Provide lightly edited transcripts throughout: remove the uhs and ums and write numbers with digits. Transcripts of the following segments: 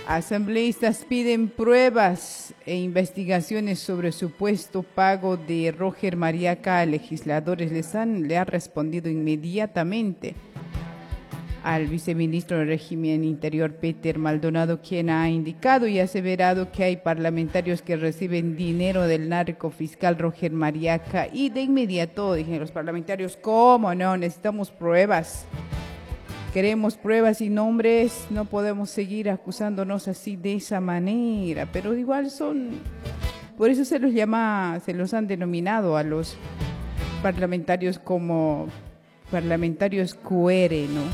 Asambleístas piden pruebas e investigaciones sobre supuesto pago de Roger Mariaca a legisladores. Le ha respondido inmediatamente al viceministro del régimen interior, Peter Maldonado, quien ha indicado y aseverado que hay parlamentarios que reciben dinero del narcofiscal Roger Mariaca, y de inmediato dijeron los parlamentarios: ¿cómo no? Necesitamos pruebas. Queremos pruebas y nombres, no podemos seguir acusándonos así de esa manera. Pero igual por eso se los han denominado a los parlamentarios como parlamentarios QR, ¿no?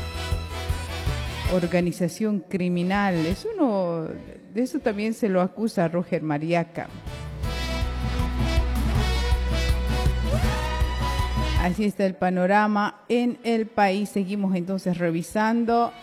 Organización criminal. De eso también se lo acusa a Roger Mariaca. Así está el panorama en el país. Seguimos entonces revisando.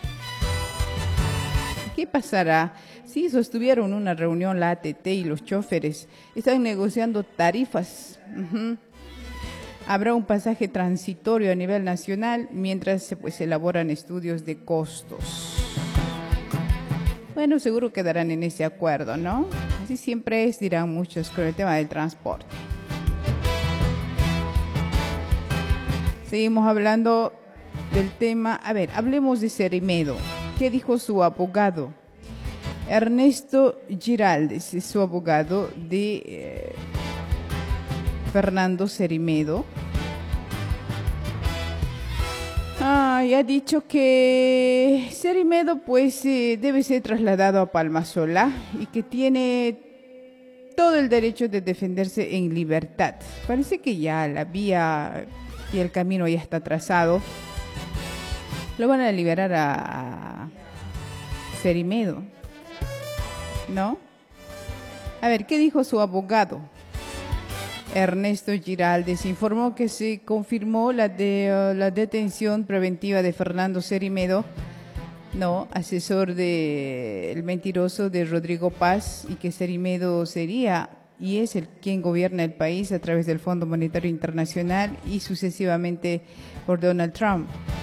¿Qué pasará si sostuvieron una reunión la ATT y los choferes? Están negociando tarifas. Habrá un pasaje transitorio a nivel nacional mientras se elaboran estudios de costos. Bueno, seguro quedarán en ese acuerdo, ¿no? Así siempre es, dirán muchos, con el tema del transporte. Seguimos hablando del tema. A ver, hablemos de Cerimedo. ¿Qué dijo su abogado? Ernesto Giraldes es su abogado de Fernando Cerimedo. Y ha dicho que Cerimedo debe ser trasladado a Palmasola y que tiene todo el derecho de defenderse en libertad. Parece que ya la vía y el camino ya está trazado. Lo van a liberar a Cerimedo, ¿no? A ver, ¿qué dijo su abogado? Ernesto Giraldes informó que se confirmó la detención preventiva de Fernando Cerimedo, asesor del mentiroso de Rodrigo Paz, y que Cerimedo sería y es quien gobierna el país a través del Fondo Monetario Internacional y sucesivamente por Donald Trump.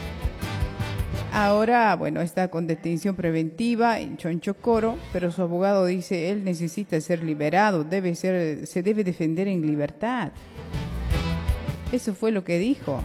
Ahora, está con detención preventiva en Chonchocoro, pero su abogado dice él necesita ser liberado, se debe defender en libertad. Eso fue lo que dijo.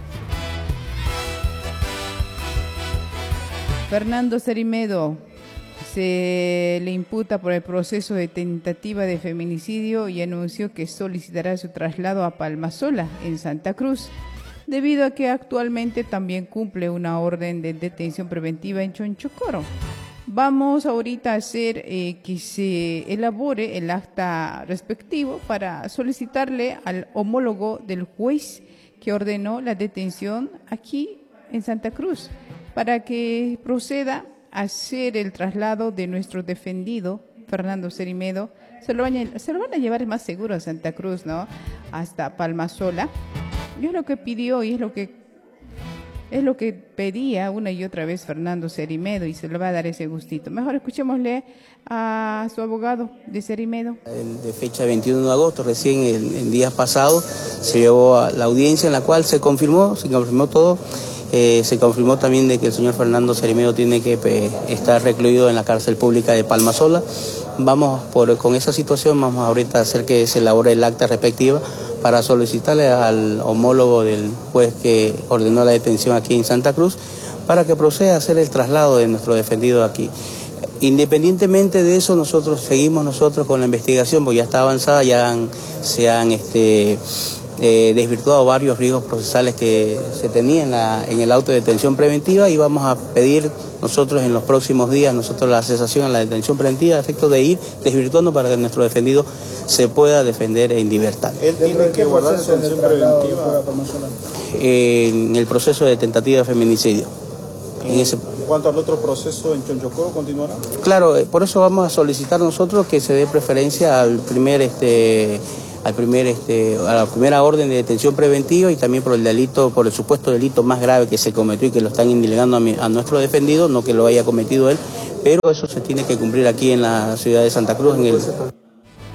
Fernando Cerimedo se le imputa por el proceso de tentativa de feminicidio y anunció que solicitará su traslado a Palmasola, en Santa Cruz, debido a que actualmente también cumple una orden de detención preventiva en Chonchocoro. Vamos ahorita a hacer que se elabore el acta respectivo para solicitarle al homólogo del juez que ordenó la detención aquí en Santa Cruz, para que proceda a hacer el traslado de nuestro defendido, Fernando Cerimedo. Se lo van a llevar más seguro a Santa Cruz, ¿no? Hasta Palmasola. Y es lo que pidió y es lo que pedía una y otra vez Fernando Cerimedo, y se le va a dar ese gustito. Mejor escuchémosle a su abogado de Cerimedo. De fecha 21 de agosto, recién en días pasados, se llevó a la audiencia en la cual se confirmó todo. Se confirmó también de que el señor Fernando Cerimedo tiene que estar recluido en la cárcel pública de Palmasola. Con esa situación vamos ahorita a hacer que se elabore el acta respectiva para solicitarle al homólogo del juez que ordenó la detención aquí en Santa Cruz para que proceda a hacer el traslado de nuestro defendido aquí. Independientemente de eso, seguimos con la investigación, porque ya está avanzada, se han desvirtuado varios riesgos procesales que se tenían en el auto de detención preventiva, y vamos a pedir nosotros en los próximos días la cesación a la detención preventiva a efecto de ir desvirtuando para que nuestro defendido se pueda defender en libertad. ¿Él tiene que guardar su detención preventiva en el proceso de tentativa de feminicidio? ¿En cuanto al otro proceso en Chonchocoro continuará? Claro, por eso vamos a solicitar nosotros que se dé preferencia a la primera orden de detención preventiva, y también por el supuesto delito más grave que se cometió y que lo están indilgando a nuestro defendido, no que lo haya cometido él, pero eso se tiene que cumplir aquí en la ciudad de Santa Cruz,